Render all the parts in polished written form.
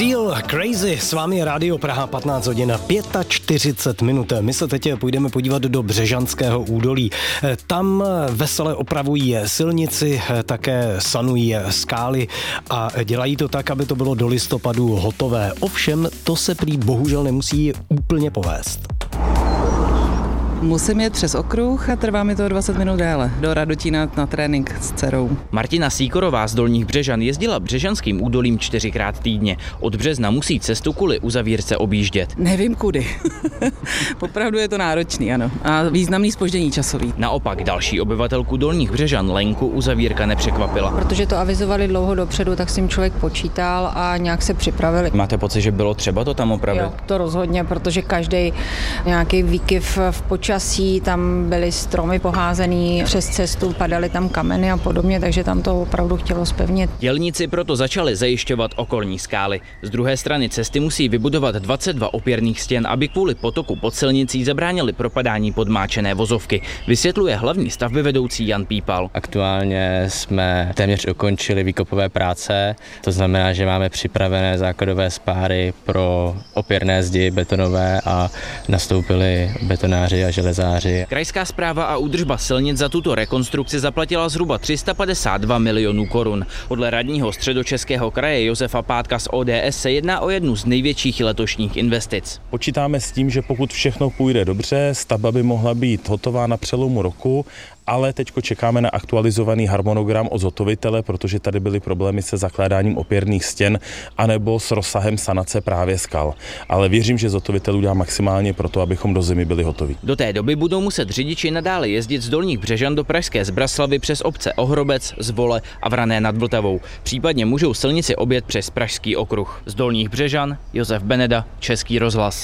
Seal Crazy, s vámi je Rádio Praha, 15 hodin 45 minut. My se teď půjdeme podívat do Břežanského údolí. Tam vesele opravují silnici, také sanují skály a dělají to tak, aby to bylo do listopadu hotové. Ovšem, to se prý bohužel nemusí úplně povést. Musím jet přes okruh a trvá mi to 20 minut déle. Do Radotína na trénink s dcerou. Martina Sýkorová z Dolních Břežan jezdila Břežanským údolím 4krát týdně. Od března musí cestu kvůli uzavírce objíždět. Nevím kudy. Opravdu je to náročný, ano. A významný zpoždění časový. Naopak další obyvatelku Dolních Břežan Lenku uzavírka nepřekvapila. Protože to avizovali dlouho dopředu, tak s tím člověk počítal a nějak se připravili. Máte pocit, že bylo třeba to tam opravit? Jo, to rozhodně, protože každý nějaký výkyv v počasí, tam byly stromy poházený přes cestu, padaly tam kameny a podobně, takže tam to opravdu chtělo zpevnit. Dělníci proto začali zajišťovat okolní skály. Z druhé strany cesty musí vybudovat 22 opěrných stěn, aby kvůli potoku pod silnicí zabránili propadání podmáčené vozovky. Vysvětluje hlavní stavbyvedoucí Jan Pípal. Aktuálně jsme téměř ukončili výkopové práce, to znamená, že máme připravené základové spáry pro opěrné zdi betonové a nastoupili betonáři a železáři. Krajská správa a údržba silnic za tuto rekonstrukci zaplatila zhruba 352 milionů korun. Podle radního Středočeského kraje Josefa Pátka z ODS se jedná o jednu z největších letošních investic. Počítáme s tím, že pokud všechno půjde dobře, stavba by mohla být hotová na přelomu roku, ale teďko čekáme na aktualizovaný harmonogram od zhotovitele, protože tady byly problémy se zakládáním opěrných stěn anebo s rozsahem sanace právě skal. Ale věřím, že zhotovitel udělá maximálně pro to, abychom do zimy byli hotovi. Do té doby budou muset řidiči nadále jezdit z Dolních Břežan do pražské Zbraslavy přes obce Ohrobec, Zvole a Vrané nad Vltavou. Případně můžou silnici objet přes Pražský okruh. Z Dolních Břežan Josef Beneda, Český rozhlas.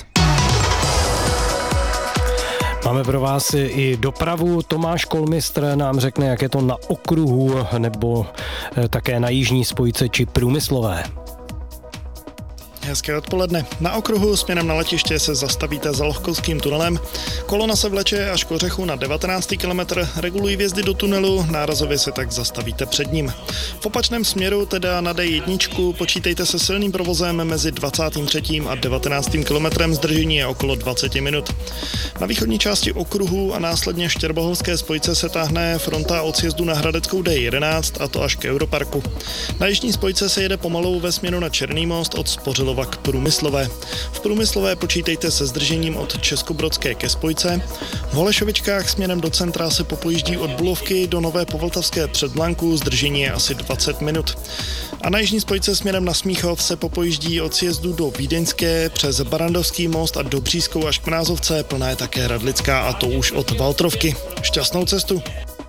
Máme pro vás i dopravu. Tomáš Kolmistr nám řekne, jak je to na okruhu nebo také na jižní spojce či průmyslové. Hezké odpoledne. Na okruhu směrem na letiště se zastavíte za Lohkovským tunelem. Kolona se vleče až k Ořechu na 19. kilometr, regulují vjezdy do tunelu, nárazově se tak zastavíte před ním. V opačném směru, teda na D1, počítejte se silným provozem mezi 23. a 19. kilometrem, zdržení je okolo 20 minut. Na východní části okruhu a následně Štěrboholské spojce se táhne fronta od sjezdu na Hradeckou D11 a to až k Europarku. Na jižní spojce se jede pomalu ve směru na Černý most od Spořilova k Průmyslové. V Průmyslové počítejte se zdržením od Českobrodské ke spojce. V Holešovičkách směrem do centra se popojíždí od Bulovky do Nové Povltavské před Blanku, zdržení je asi 20 minut. A na jižní spojce směrem na Smíchov se popojíždí od sjezdu do Vídeňské přes Barandovský most a do Břískou až k Mrázovce, plná je také Radlická a to už od Valtrovky. Šťastnou cestu.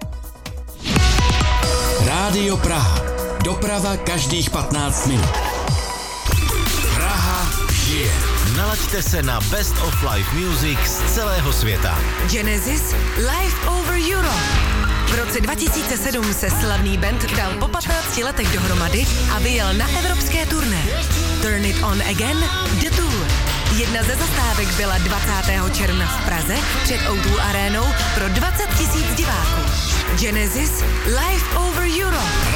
Rádio Praha. Doprava každých 15 minut. Praha žije. Nalaďte se na Best of Live Music z celého světa. Genesis Live Over Europe. V roce 2007 se slavný band dal po 15 letech dohromady a vyjel na evropské turné. Turn It On Again, The Tour. Jedna ze zastávek byla 20. června v Praze před O2 arénou pro 20 000 diváků. Genesis Live Over Europe.